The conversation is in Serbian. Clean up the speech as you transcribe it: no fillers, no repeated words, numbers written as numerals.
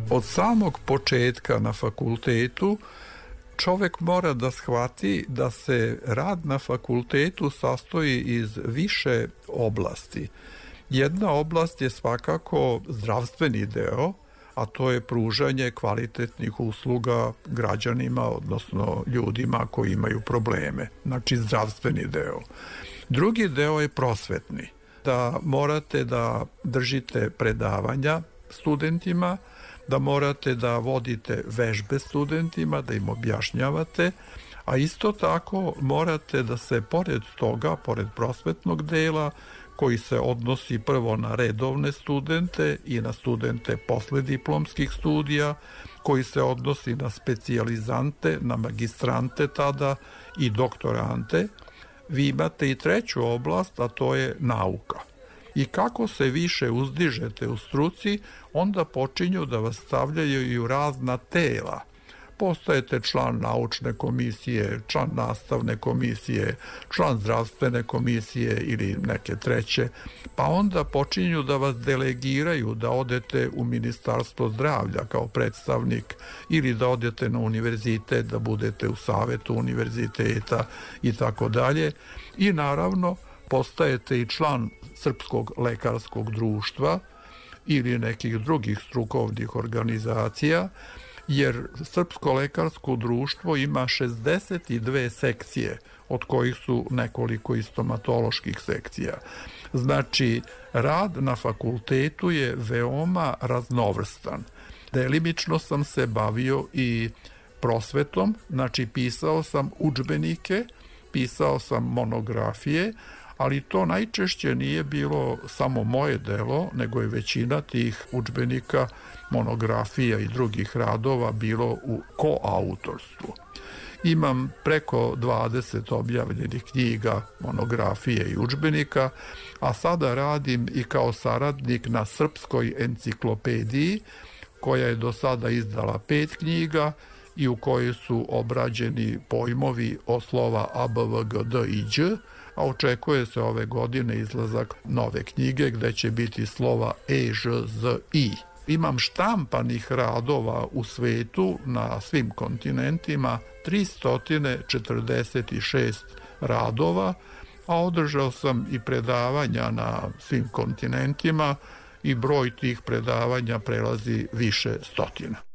Od samog početka na fakultetu čovjek mora da shvati da se rad na fakultetu sastoji iz više oblasti. Jedna oblast je svakako zdravstveni deo, a to je pružanje kvalitetnih usluga građanima, odnosno ljudima koji imaju probleme. Znači zdravstveni deo. Drugi deo je prosvetni. Da morate da držite predavanja studentima, da morate da vodite vežbe studentima, da im objašnjavate, a isto tako morate da se pored toga, pored prosvetnog dela, koji se odnosi prvo na redovne studente i na studente poslediplomskih studija, koji se odnosi na specijalizante, na magistrante tada i doktorante, vi imate i treću oblast, a to je nauka. I kako se više uzdižete u struci, onda počinju da vas stavljaju i u razna tela. Postajete član naučne komisije, član nastavne komisije, član zdravstvene komisije ili neke treće, pa onda počinju da vas delegiraju da odete u Ministarstvo zdravlja kao predstavnik ili da odete na univerzitet, da budete u savetu univerziteta i tako dalje. I naravno postajete i član Srpskog lekarskog društva ili nekih drugih strukovnih organizacija, jer Srpsko lekarsko društvo ima 62 sekcije, od kojih su nekoliko i stomatoloških sekcija. Znači, rad na fakultetu je veoma raznovrstan. Delimično sam se bavio i prosvetom, znači pisao sam udžbenike, pisao sam monografije, ali to najčešće nije bilo samo moje delo, nego je većina tih udžbenika, monografija i drugih radova bilo u koautorstvu. Imam preko 20 objavljenih knjiga, monografije i udžbenika, a sada radim i kao saradnik na Srpskoj enciklopediji, koja je do sada izdala 5 knjiga i u kojoj su obrađeni pojmovi od slova A, B, V, G, D i Đ, a očekuje se ove godine izlazak nove knjige gde će biti slova E, Ž, Z, I. Imam štampanih radova u svetu na svim kontinentima 346 radova, a održao sam i predavanja na svim kontinentima i broj tih predavanja prelazi više stotina.